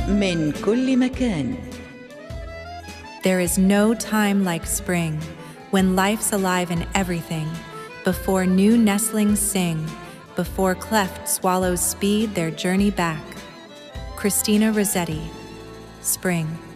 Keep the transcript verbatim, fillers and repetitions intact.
من كل مكان. There is no time like spring, when life's alive in everything, before new nestlings sing, before cleft swallows speed their journey back. Christina Rossetti, Spring.